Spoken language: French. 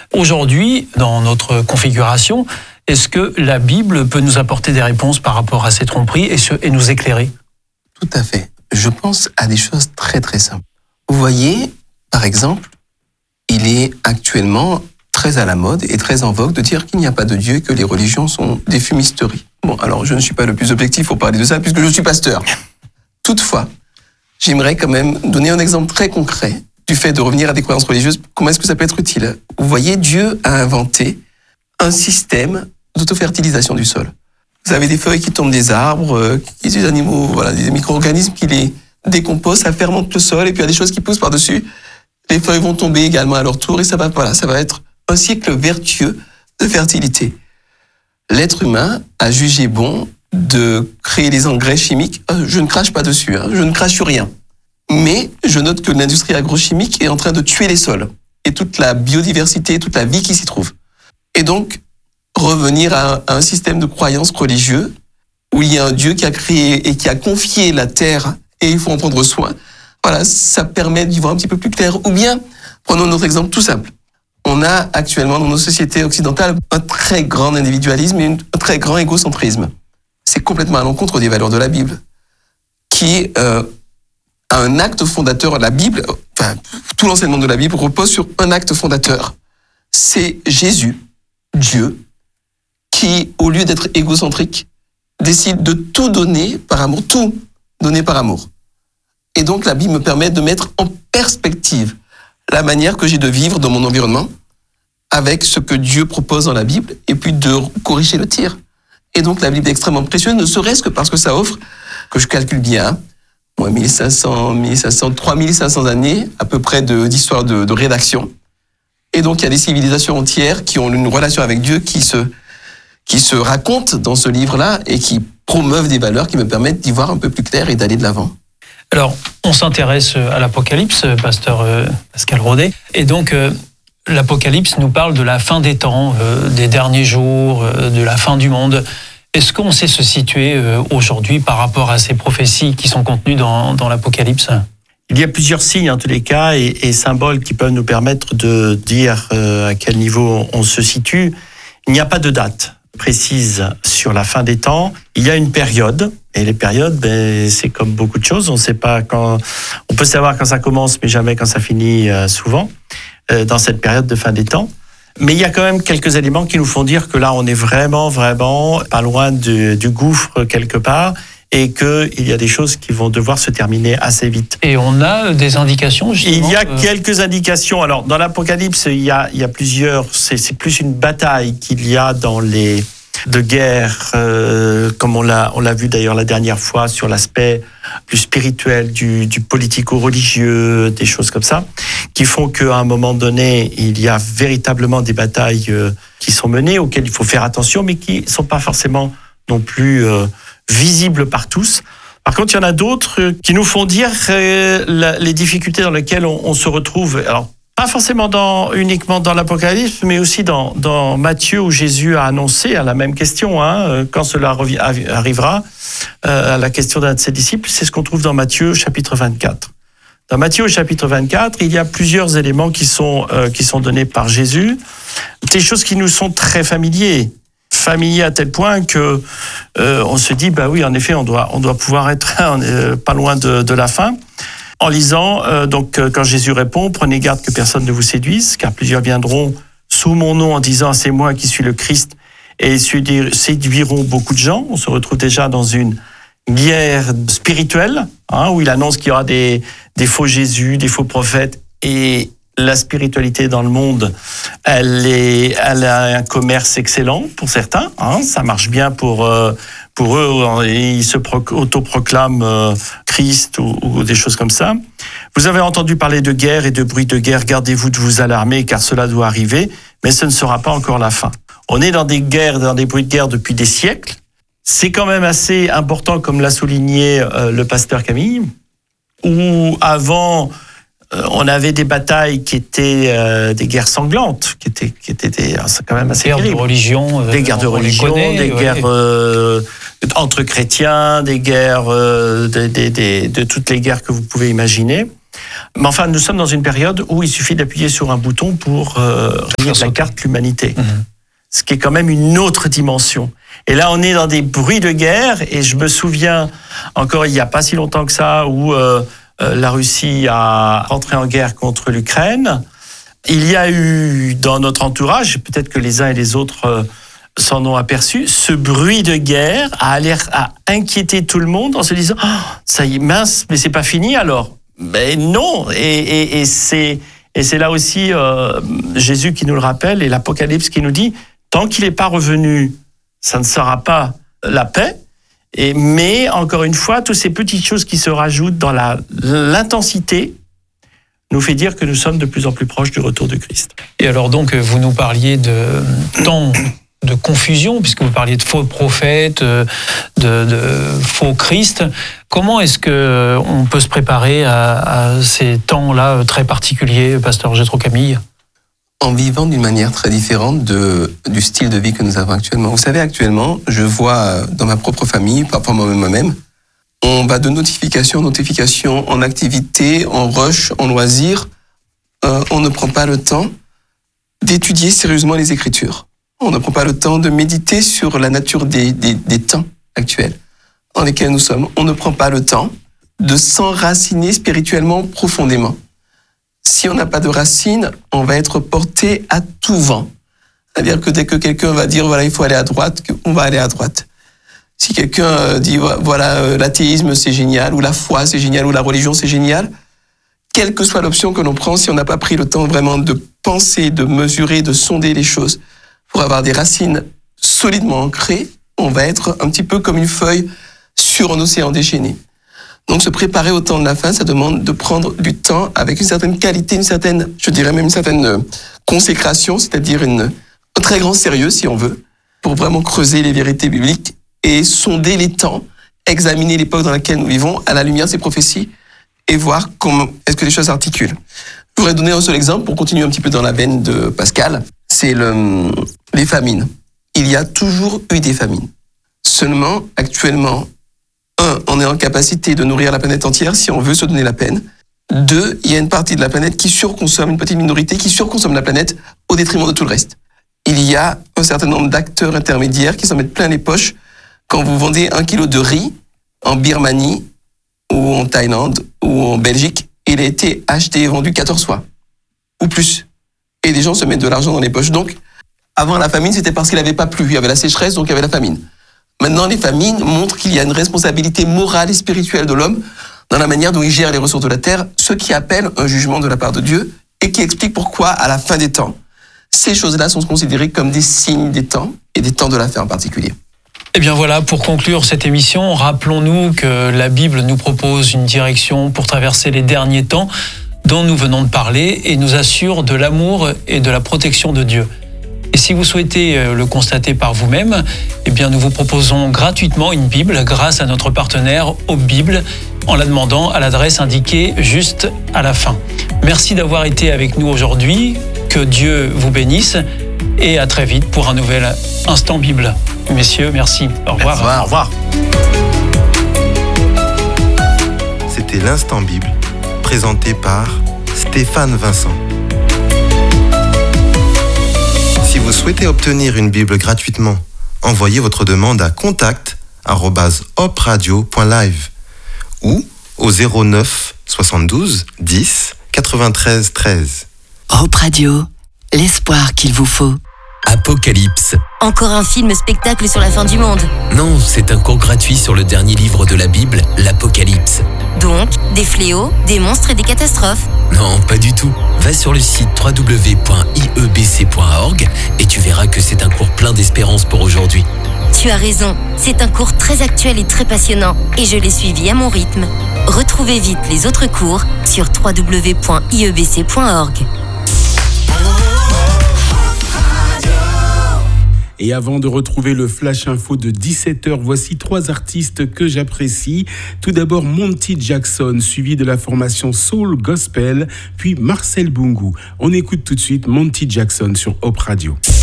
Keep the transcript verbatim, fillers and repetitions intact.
Aujourd'hui, dans notre configuration, est-ce que la Bible peut nous apporter des réponses par rapport à ces tromperies et, se, et nous éclairer ? Tout à fait. Je pense à des choses très très simples. Vous voyez, par exemple, il est actuellement très à la mode et très en vogue de dire qu'il n'y a pas de Dieu, que les religions sont des fumisteries. Bon, alors je ne suis pas le plus objectif pour parler de ça puisque je suis pasteur. Toutefois, j'aimerais quand même donner un exemple très concret du fait de revenir à des croyances religieuses. Comment est-ce que ça peut être utile ? Vous voyez, Dieu a inventé un système d'autofertilisation du sol. Vous avez des feuilles qui tombent des arbres, qui des animaux, voilà, des micro-organismes qui les décomposent, ça fermente le sol et puis il y a des choses qui poussent par-dessus. Les feuilles vont tomber également à leur tour et ça va, voilà, ça va être un cycle vertueux de fertilité. L'être humain a jugé bon de créer les engrais chimiques. Je ne crache pas dessus, hein, je ne crache sur rien. Mais je note que l'industrie agrochimique est en train de tuer les sols et toute la biodiversité, toute la vie qui s'y trouve. Et donc, revenir à un, à un système de croyances religieux où il y a un Dieu qui a créé et qui a confié la terre et il faut en prendre soin. Voilà, ça permet d'y voir un petit peu plus clair. Ou bien, prenons notre exemple tout simple. On a actuellement dans nos sociétés occidentales un très grand individualisme et un très grand égocentrisme. C'est complètement à l'encontre des valeurs de la Bible, qui euh, a un acte fondateur. La Bible, enfin, tout l'enseignement de la Bible repose sur un acte fondateur. C'est Jésus, Dieu, qui, au lieu d'être égocentrique, décide de tout donner par amour, tout donner par amour. Et donc, la Bible me permet de mettre en perspective la manière que j'ai de vivre dans mon environnement avec ce que Dieu propose dans la Bible et puis de corriger le tir. Et donc, la Bible est extrêmement précieuse, ne serait-ce que parce que ça offre, que je calcule bien, moi, mille cinq cents, mille cinq cents, trois mille cinq cents années à peu près de, d'histoire de, de rédaction. Et donc, il y a des civilisations entières qui ont une relation avec Dieu qui se, qui se racontent dans ce livre-là et qui promeuvent des valeurs qui me permettent d'y voir un peu plus clair et d'aller de l'avant. Alors, on s'intéresse à l'Apocalypse, pasteur Pascal Rodet, et donc euh, l'Apocalypse nous parle de la fin des temps, euh, des derniers jours, euh, de la fin du monde. Est-ce qu'on sait se situer euh, aujourd'hui par rapport à ces prophéties qui sont contenues dans, dans l'Apocalypse ? Il y a plusieurs signes en tous les cas et, et symboles qui peuvent nous permettre de dire euh, à quel niveau on se situe. Il n'y a pas de date précise sur la fin des temps. Il y a une période, et les périodes, ben, c'est comme beaucoup de choses. On ne sait pas quand. On peut savoir quand ça commence, mais jamais quand ça finit. Euh, souvent euh, dans cette période de fin des temps. Mais il y a quand même quelques éléments qui nous font dire que là, on est vraiment, vraiment pas loin du, du gouffre quelque part. Et qu'il y a des choses qui vont devoir se terminer assez vite. Et on a des indications, justement. Il y a quelques indications. Alors, dans l'Apocalypse, il y a, il y a plusieurs... C'est, c'est plus une bataille qu'il y a dans les... de guerre, euh, comme on l'a, on l'a vu d'ailleurs la dernière fois, sur l'aspect plus spirituel du, du politico-religieux, des choses comme ça, qui font qu'à un moment donné, il y a véritablement des batailles euh, qui sont menées, auxquelles il faut faire attention, mais qui ne sont pas forcément non plus... Euh, visible par tous. Par contre, il y en a d'autres qui nous font dire euh, la, les difficultés dans lesquelles on, on se retrouve. Alors, pas forcément dans, uniquement dans l'Apocalypse, mais aussi dans, dans Matthieu, où Jésus a annoncé à la même question, hein, quand cela revi- arrivera, euh, à la question d'un de ses disciples. C'est ce qu'on trouve dans Matthieu, chapitre vingt-quatre. Dans Matthieu, chapitre vingt-quatre, il y a plusieurs éléments qui sont, euh, qui sont donnés par Jésus, des choses qui nous sont très familiers. familier à tel point que euh, on se dit bah oui, en effet, on doit on doit pouvoir être euh, pas loin de, de la fin. En lisant euh, donc euh, quand Jésus répond, prenez garde que personne ne vous séduise, car plusieurs viendront sous mon nom en disant c'est moi qui suis le Christ et séduiront beaucoup de gens. On se retrouve déjà dans une guerre spirituelle, hein, où il annonce qu'il y aura des des faux Jésus, des faux prophètes et la spiritualité dans le monde, elle, est, elle a un commerce excellent pour certains. Hein, ça marche bien pour, euh, pour eux. Ils se pro- autoproclament euh, Christ ou, ou des choses comme ça. Vous avez entendu parler de guerre et de bruit de guerre. Gardez-vous de vous alarmer, car cela doit arriver. Mais ce ne sera pas encore la fin. On est dans des guerres, dans des bruits de guerre depuis des siècles. C'est quand même assez important, comme l'a souligné euh, le pasteur Camille, où avant... on avait des batailles qui étaient euh, des guerres sanglantes, qui étaient, qui étaient des, c'est quand même assez guerres terrible. de religion, euh, des guerres de religion, connaît, des ouais. guerres euh, entre chrétiens, des guerres, euh, des, des, des, de toutes les guerres que vous pouvez imaginer. Mais enfin, nous sommes dans une période où il suffit d'appuyer sur un bouton pour euh, régler de la carte l'humanité. Mmh. Ce qui est quand même une autre dimension. Et là, on est dans des bruits de guerre, et je me souviens, encore il n'y a pas si longtemps que ça, où euh, euh, la Russie a rentré en guerre contre l'Ukraine. Il y a eu dans notre entourage, peut-être que les uns et les autres euh, s'en ont aperçu, ce bruit de guerre a l'air à inquiéter tout le monde en se disant oh, ça y est, mince, mais c'est pas fini alors. Mais non, et, et, et, c'est, et c'est là aussi euh, Jésus qui nous le rappelle, et l'Apocalypse qui nous dit tant qu'il n'est pas revenu, ça ne sera pas la paix. Et, mais encore une fois, toutes ces petites choses qui se rajoutent dans la, l'intensité nous fait dire que nous sommes de plus en plus proches du retour de Christ. Et alors donc, vous nous parliez de temps de confusion, puisque vous parliez de faux prophètes, de, de faux Christ. Comment est-ce qu'on peut se préparer à, à ces temps-là très particuliers, pasteur Jethro Camille ? En vivant d'une manière très différente de, du style de vie que nous avons actuellement. Vous savez, actuellement, je vois dans ma propre famille, parfois moi-même, on va de notification en notification, en activité, en rush, en loisir. Euh, on ne prend pas le temps d'étudier sérieusement les Écritures. On ne prend pas le temps de méditer sur la nature des, des, des temps actuels dans lesquels nous sommes. On ne prend pas le temps de s'enraciner spirituellement profondément. Si on n'a pas de racines, on va être porté à tout vent. C'est-à-dire que dès que quelqu'un va dire, voilà, il faut aller à droite, on va aller à droite. Si quelqu'un dit, voilà, l'athéisme c'est génial, ou la foi c'est génial, ou la religion c'est génial, quelle que soit l'option que l'on prend, si on n'a pas pris le temps vraiment de penser, de mesurer, de sonder les choses, pour avoir des racines solidement ancrées, on va être un petit peu comme une feuille sur un océan déchaîné. Donc se préparer au temps de la fin, ça demande de prendre du temps avec une certaine qualité, une certaine, je dirais même une certaine consécration, c'est-à-dire une, un très grand sérieux, si on veut, pour vraiment creuser les vérités bibliques et sonder les temps, examiner l'époque dans laquelle nous vivons à la lumière de ces prophéties et voir comment est-ce que les choses s'articulent. Je voudrais donner un seul exemple pour continuer un petit peu dans la veine de Pascal, c'est le, les famines. Il y a toujours eu des famines. Seulement, actuellement, un, on est en capacité de nourrir la planète entière si on veut se donner la peine. Deux, il y a une partie de la planète qui surconsomme, une petite minorité qui surconsomme la planète au détriment de tout le reste. Il y a un certain nombre d'acteurs intermédiaires qui s'en mettent plein les poches quand vous vendez un kilo de riz en Birmanie ou en Thaïlande ou en Belgique, il a été acheté et vendu quatorze fois ou plus. Et les gens se mettent de l'argent dans les poches. Donc, avant la famine, c'était parce qu'il n'avait pas plu. Il y avait la sécheresse, donc il y avait la famine. Maintenant, les famines montrent qu'il y a une responsabilité morale et spirituelle de l'homme dans la manière dont il gère les ressources de la terre, ce qui appelle un jugement de la part de Dieu et qui explique pourquoi, à la fin des temps, ces choses-là sont considérées comme des signes des temps et des temps de la fin en particulier. Eh bien voilà, pour conclure cette émission, rappelons-nous que la Bible nous propose une direction pour traverser les derniers temps dont nous venons de parler et nous assure de l'amour et de la protection de Dieu. Et si vous souhaitez le constater par vous-même, eh bien nous vous proposons gratuitement une Bible grâce à notre partenaire Hope Bible en la demandant à l'adresse indiquée juste à la fin. Merci d'avoir été avec nous aujourd'hui, que Dieu vous bénisse et à très vite pour un nouvel Instant Bible. Messieurs, merci. Au revoir. Merci. Au revoir. C'était l'Instant Bible, présenté par Stéphane Vincent. Si vous souhaitez obtenir une Bible gratuitement, envoyez votre demande à contact arobase hope radio point live ou au zéro neuf soixante-douze dix quatre-vingt-treize treize. Hope Radio, l'espoir qu'il vous faut. Apocalypse. Encore un film-spectacle sur la fin du monde. Non, c'est un cours gratuit sur le dernier livre de la Bible, l'Apocalypse. Donc, des fléaux, des monstres et des catastrophes. Non, pas du tout. Va sur le site w w w point i e b c point org et tu verras que c'est un cours plein d'espérance pour aujourd'hui. Tu as raison, c'est un cours très actuel et très passionnant et je l'ai suivi à mon rythme. Retrouvez vite les autres cours sur w w w point i e b c point org. Et avant de retrouver le Flash Info de dix-sept heures, voici trois artistes que j'apprécie. Tout d'abord Monty Jackson, suivi de la formation Soul Gospel, puis Marcel Bungu. On écoute tout de suite Monty Jackson sur Hope Radio.